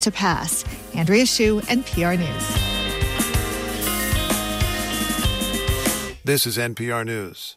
to pass. Andrea Hsu, NPR News. This is NPR News.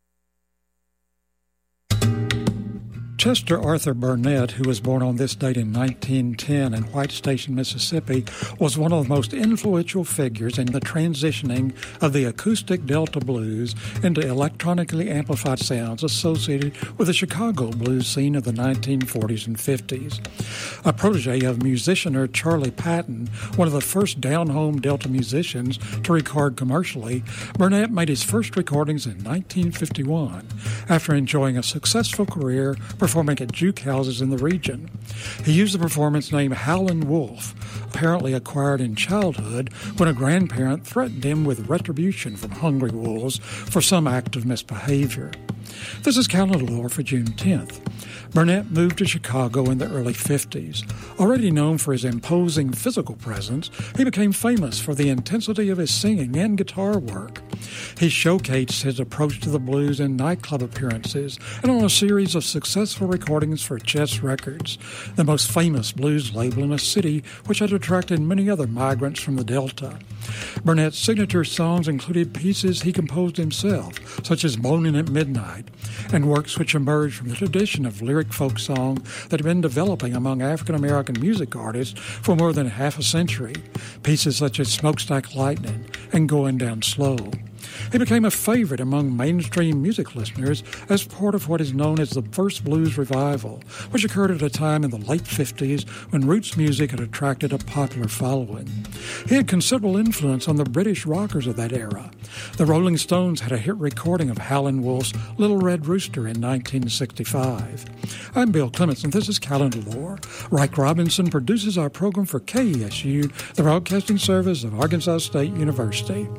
Chester Arthur Burnett, who was born on this date in 1910 in White Station, Mississippi, was one of the most influential figures in the transitioning of the acoustic Delta blues into electronically amplified sounds associated with the Chicago blues scene of the 1940s and 50s. A protege of musicianer Charlie Patton, one of the first down-home Delta musicians to record commercially, Burnett made his first recordings in 1951 after enjoying a successful career performing at juke houses in the region. He used the performance name Howlin' Wolf, apparently acquired in childhood when a grandparent threatened him with retribution from hungry wolves for some act of misbehavior. This is calendar lore for June 10th. Burnett moved to Chicago in the early 50s. Already known for his imposing physical presence, he became famous for the intensity of his singing and guitar work. He showcased his approach to the blues in nightclub appearances and on a series of successful recordings for Chess Records, the most famous blues label in a city which had attracted many other migrants from the Delta. Burnett's signature songs included pieces he composed himself, such as Moaning at Midnight, and works which emerged from the tradition of lyric folk song that had been developing among African-American music artists for more than half a century, pieces such as Smokestack Lightning and Going Down Slow. He became a favorite among mainstream music listeners as part of what is known as the First Blues Revival, which occurred at a time in the late 50s when roots music had attracted a popular following. He had considerable influence on the British rockers of that era. The Rolling Stones had a hit recording of Howlin' Wolf's Little Red Rooster in 1965. I'm Bill Clements, and this is Calendar Lore. Reich Robinson produces our program for KESU, the broadcasting service of Arkansas State University.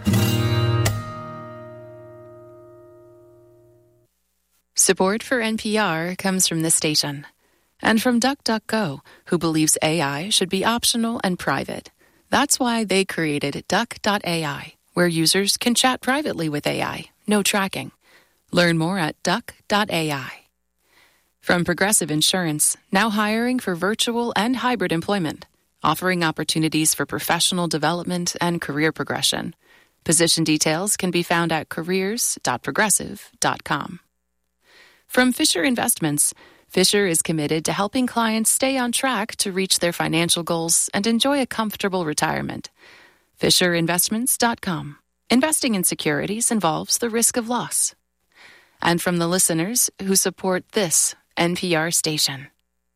Support for NPR comes from this station and from DuckDuckGo, who believes AI should be optional and private. That's why they created Duck.ai, where users can chat privately with AI, no tracking. Learn more at Duck.ai. From Progressive Insurance, now hiring for virtual and hybrid employment, offering opportunities for professional development and career progression. Position details can be found at careers.progressive.com. From Fisher Investments, Fisher is committed to helping clients stay on track to reach their financial goals and enjoy a comfortable retirement. FisherInvestments.com. Investing in securities involves the risk of loss. And from the listeners who support this NPR station.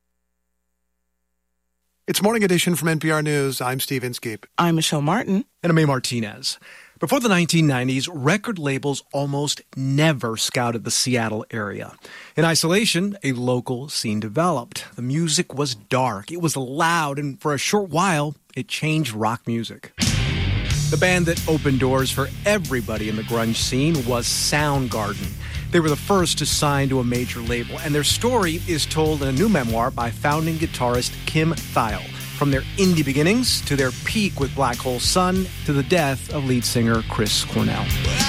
It's Morning Edition from NPR News. I'm Steve Inskeep. I'm Michelle Martin. And I'm A. Martinez. Before the 1990s, record labels almost never scouted the Seattle area. In isolation, a local scene developed. The music was dark, it was loud, and for a short while, it changed rock music. The band that opened doors for everybody in the grunge scene was Soundgarden. They were the first to sign to a major label, and their story is told in a new memoir by founding guitarist Kim Thayil. From their indie beginnings to their peak with Black Hole Sun to the death of lead singer Chris Cornell.